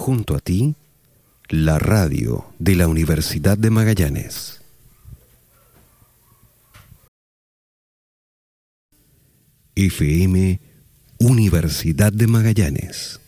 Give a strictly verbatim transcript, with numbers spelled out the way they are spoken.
junto a ti, la radio de la Universidad de Magallanes. F M Universidad de Magallanes.